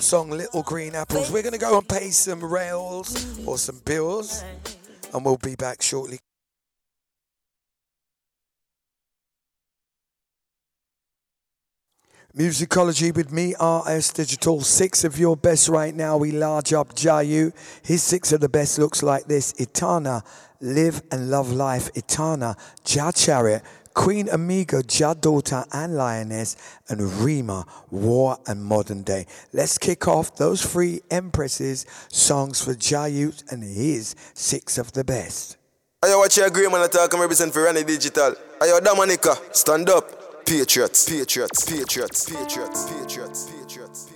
Song Little Green Apples. We're going to go and pay some rails or some bills, and we'll be back shortly. Musicology with me, RS Digital. 6 of your best right now. We large up Jayu. His 6 of the best looks like this. Etana, Live and Love Life. Etana, Ja Chariot, Queen Amiga, Ja Daughter and Lioness, and Rima, War and Modern Day. Let's kick off those 3 Empresses songs for Jayu and his 6 of the best. Ayo, watch your agree, man. I talk and represent for Ranny Digital. Ayo, Dominica, stand up. Patriots, Patriots, Patriots, Patriots, Patriots, Patriots.